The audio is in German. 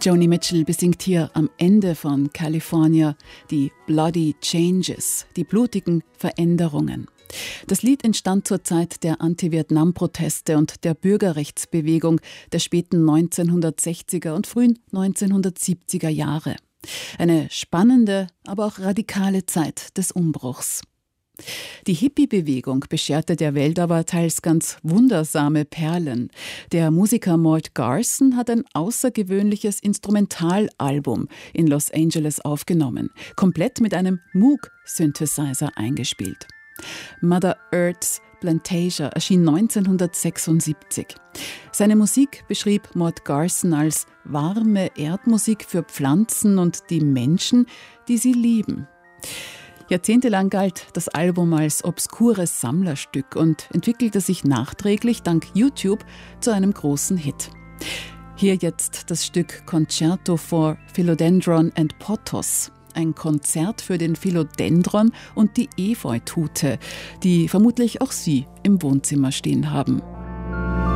Joni Mitchell besingt hier am Ende von California die Bloody Changes, die blutigen Veränderungen. Das Lied entstand zur Zeit der Anti-Vietnam-Proteste und der Bürgerrechtsbewegung der späten 1960er und frühen 1970er Jahre. Eine spannende, aber auch radikale Zeit des Umbruchs. Die Hippie-Bewegung bescherte der Welt aber teils ganz wundersame Perlen. Der Musiker Mort Garson hat ein außergewöhnliches Instrumentalalbum in Los Angeles aufgenommen, komplett mit einem Moog-Synthesizer eingespielt. Mother Earth's Plantasia erschien 1976. Seine Musik beschrieb Mort Garson als warme Erdmusik für Pflanzen und die Menschen, die sie lieben. Jahrzehntelang galt das Album als obskures Sammlerstück und entwickelte sich nachträglich dank YouTube zu einem großen Hit. Hier jetzt das Stück Concerto for Philodendron and Pothos, ein Konzert für den Philodendron und die Efeutute, die vermutlich auch Sie im Wohnzimmer stehen haben.